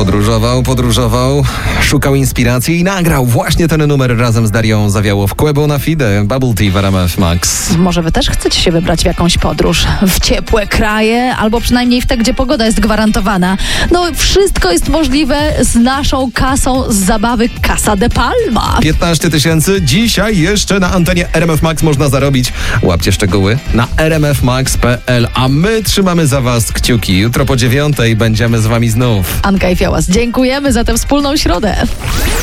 Podróżował, szukał inspiracji i nagrał właśnie ten numer razem z Darią Zawiałow. Quebo na Fide, Bubble Tea w RMF Max. Może wy też chcecie się wybrać w jakąś podróż? W ciepłe kraje, albo przynajmniej w te, gdzie pogoda jest gwarantowana. No, wszystko jest możliwe z naszą kasą z zabawy Casa de Palma. 15 000 dzisiaj jeszcze na antenie RMF Max można zarobić. Łapcie szczegóły na rmfmax.pl, a my trzymamy za was kciuki. Jutro po 9:00 będziemy z wami znów. Anka i Fiałas, dziękujemy za tę wspólną środę.